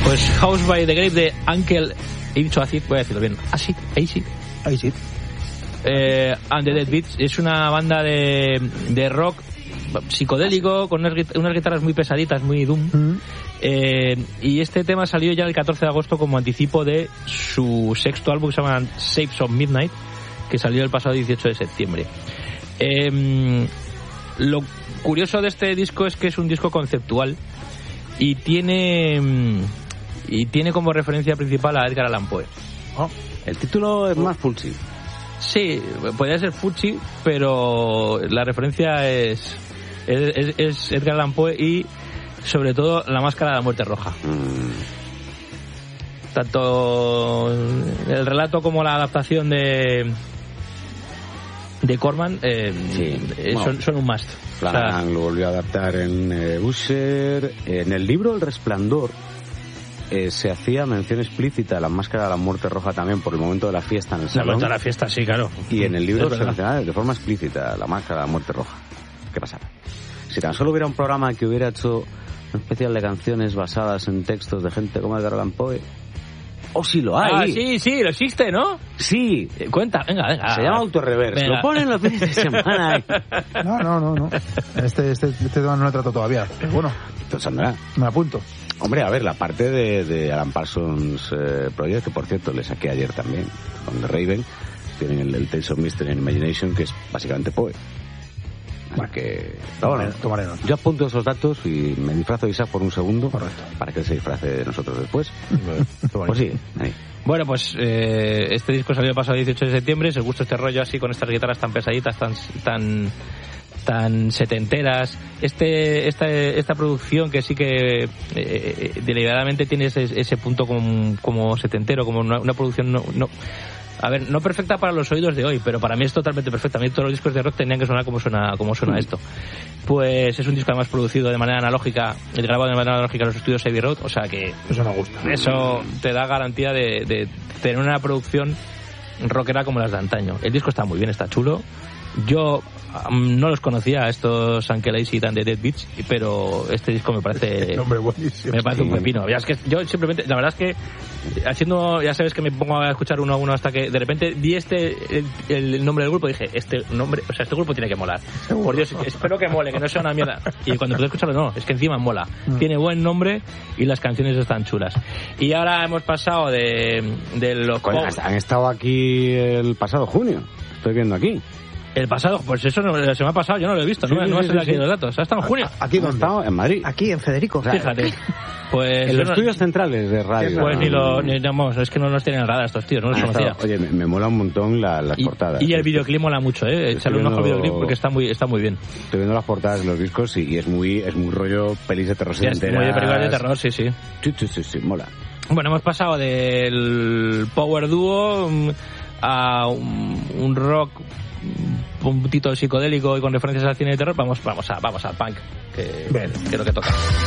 Pues House by the Grave de Uncle, he dicho Acid, voy a decirlo bien, Acid. And the Dead Beats es una banda de rock psicodélico con unas guitarras muy pesaditas, muy doom. Y este tema salió ya el 14 de agosto como anticipo de su sexto álbum que se llama Shapes of Midnight, que salió el pasado 18 de septiembre. Lo curioso de este disco es que es un disco conceptual y tiene como referencia principal a Edgar Allan Poe. El título es más fuchi. Sí, podría ser fuchi, pero la referencia es Edgar Allan Poe y sobre todo La Máscara de la Muerte Roja. Tanto el relato como la adaptación de Corman son un must. Flanagan lo volvió a adaptar en Usher. En el libro El Resplandor se hacía mención explícita a La Máscara de la Muerte Roja también por el momento de la fiesta en el salón. El momento de la fiesta, sí, claro. Y en el libro se mencionaba de forma explícita La Máscara de la Muerte Roja. ¿Qué pasaba? Si tan solo hubiera un programa que hubiera hecho un especial de canciones basadas en textos de gente como Edgar Allan Poe. ¡Oh, sí lo hay! Sí, lo existe, ¿no? Sí. Cuenta, venga. Se llama Autoreverse. Lo ponen los fines de semana. No. Este tema no lo he tratado todavía. Pero bueno. Entonces, Andrá, me apunto. Hombre, a ver, la parte de Alan Parsons Project, que por cierto le saqué ayer también, con The Raven, tienen el Tales of Mystery and Imagination, que es básicamente Poe. Así que... Tomaré nota. Yo apunto esos datos y me disfrazo de Isaac por un segundo. Correcto. Para que él se disfrace de nosotros después. Pues sí, ahí. Bueno, pues este disco salió el pasado 18 de septiembre. Si os gusta este rollo así con estas guitarras tan pesaditas, tan setenteras, esta producción que sí que deliberadamente tiene ese punto como setentero, como una producción a ver, no perfecta para los oídos de hoy, pero para mí es totalmente perfecta. A mí todos los discos de rock tenían que sonar como suena esto. Pues es un disco además producido de manera analógica, grabado de manera analógica en los estudios Abbey Road, o sea que eso me gusta. Eso te da garantía de tener una producción rockera como las de antaño. El disco está muy bien, está chulo. Yo no los conocía, estos Uncle Acid and the Dead Beats, pero este disco me parece un pepino. Ya es que yo simplemente, la verdad es que haciendo, ya sabes que me pongo a escuchar uno a uno hasta que de repente vi el nombre del grupo y dije, este grupo tiene que molar. Seguro. Por Dios, espero que mole, que no sea una mierda. Y cuando pude escucharlo, no, es que encima mola. Tiene buen nombre y las canciones están chulas. Y ahora hemos pasado de los... Han estado aquí el pasado junio, estoy viendo aquí. El pasado, pues eso se me ha pasado, yo no lo he visto, no me sé aquí los datos. ¿Ha estado en junio? Aquí no he estado, en Madrid. Aquí, en Federico. Fíjate. Pues en los estudios centrales de radio. Pues es que no los tienen en radar estos tíos, no los conocía. Oye, me mola un montón las portadas. Y el videoclip mola mucho, echarle un ojo al videoclip porque está muy bien. Estoy viendo las portadas de los discos y es muy rollo pelis de terror. Es muy de películas de terror, sí. Sí, mola. Bueno, hemos pasado del power duo a un rock un puntito psicodélico y con referencias al cine de terror. Vamos al punk, que es lo que toca.